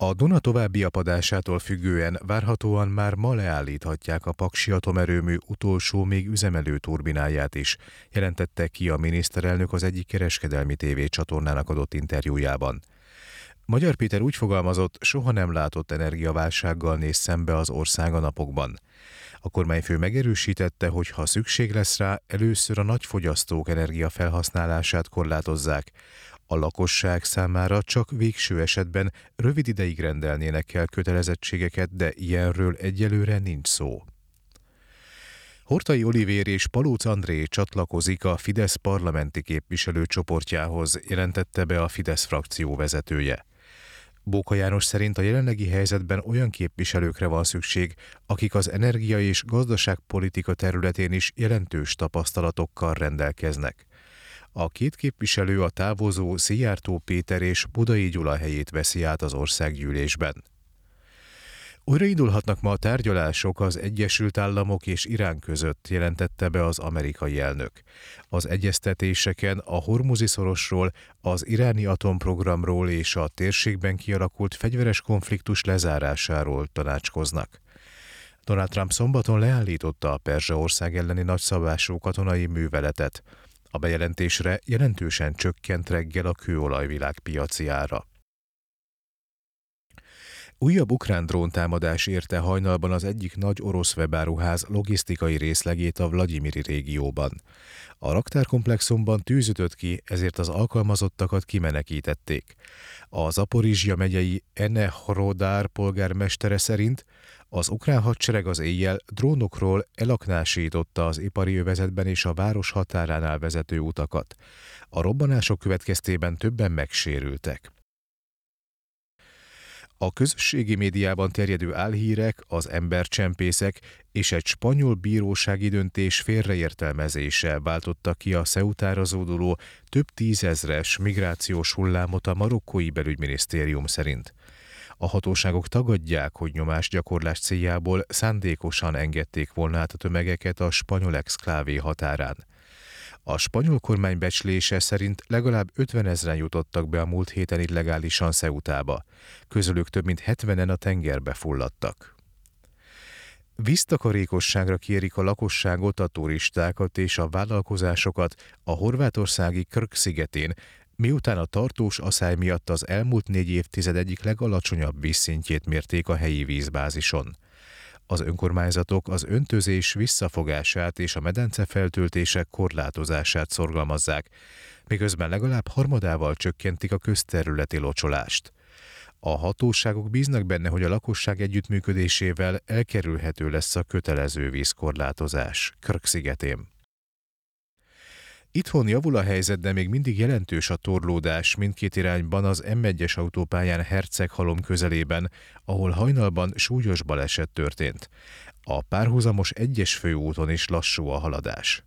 A Duna további apadásától függően várhatóan már ma leállíthatják a Paksi atomerőmű utolsó még üzemelő turbináját is, jelentette ki a miniszterelnök az egyik kereskedelmi tévécsatornának adott interjújában. Magyar Péter úgy fogalmazott, soha nem látott energiaválsággal néz szembe az ország a napokban. A kormányfő megerősítette, hogy ha szükség lesz rá, először a nagyfogyasztók energiafelhasználását korlátozzák. A lakosság számára csak végső esetben rövid ideig rendelnének el kötelezettségeket, de ilyenről egyelőre nincs szó. Horthy Olivér és Palóc André csatlakozik a Fidesz parlamenti képviselőcsoportjához, jelentette be a Fidesz frakció vezetője. Bóka János szerint a jelenlegi helyzetben olyan képviselőkre van szükség, akik az energia- és gazdaságpolitika területén is jelentős tapasztalatokkal rendelkeznek. A két képviselő a távozó Szijjártó Péter és Budai Gyula helyét veszi át az országgyűlésben. Újraindulhatnak ma a tárgyalások az Egyesült Államok és Irán között, jelentette be az amerikai elnök. Az egyeztetéseken a Hormuzi-szorosról, az iráni atomprogramról és a térségben kialakult fegyveres konfliktus lezárásáról tanácskoznak. Donald Trump szombaton leállította a Perzsaország elleni nagyszabású katonai műveletet. A bejelentésre jelentősen csökkent reggel a kőolaj világpiaci ára. Újabb ukrán dróntámadás érte hajnalban az egyik nagy orosz webáruház logisztikai részlegét a Vlagyimiri régióban. A raktárkomplexumban tűz ütött ki, ezért az alkalmazottakat kimenekítették. A Zaporizsja megyei Enehrodár polgármestere szerint az ukrán hadsereg az éjjel drónokról elaknásította az ipari övezetben és a város határánál vezető utakat. A robbanások következtében többen megsérültek. A közösségi médiában terjedő álhírek, az embercsempészek és egy spanyol bírósági döntés félreértelmezése váltotta ki a Ceutára zóduló több tízezres migrációs hullámot a marokkói belügyminisztérium szerint. A hatóságok tagadják, hogy nyomásgyakorlás céljából szándékosan engedték volna át a tömegeket a spanyol exklávé határán. A spanyol kormány becslése szerint legalább 50 000 jutottak be a múlt héten illegálisan Ceutába. Közülük több mint 70-en a tengerbe fulladtak. Víztakarékosságra kérik a lakosságot, a turistákat és a vállalkozásokat a horvátországi Krk szigetén, miután a tartós aszály miatt az elmúlt 4 évtized egyik legalacsonyabb vízszintjét mérték a helyi vízbázison. Az önkormányzatok az öntözés visszafogását és a medencefeltöltések korlátozását szorgalmazzák, miközben legalább harmadával csökkentik a közterületi locsolást. A hatóságok bíznak benne, hogy a lakosság együttműködésével elkerülhető lesz a kötelező vízkorlátozás Krk szigetén. Itthon javul a helyzet, de még mindig jelentős a torlódás mindkét irányban az M1-es autópályán Herceghalom közelében, ahol hajnalban súlyos baleset történt. A párhuzamos 1-es főúton is lassú a haladás.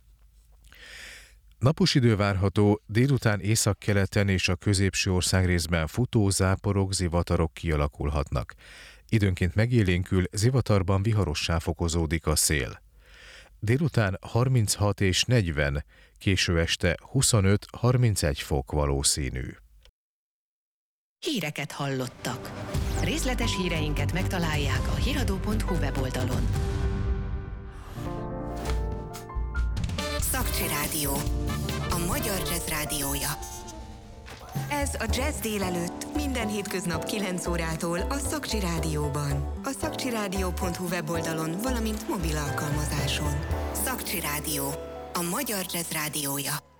Napos idő várható, délután északkeleten és a középső országrészben futó záporok, zivatarok kialakulhatnak. Időnként megélénkül, zivatarban viharossá fokozódik a szél. Délután 36 és 40, késő este 25-31 fok valószínű. Híreket hallottak. Részletes híreinket megtalálják a hiradó.hu weboldalon. Szakcsi Rádió, a magyar jazz rádiója. Ez a Jazz délelőtt minden hétköznap 9 órától a Szakcsi Rádióban. A szakcsirádió.hu weboldalon, valamint mobil alkalmazáson. Szakcsi Rádió, a magyar jazz rádiója.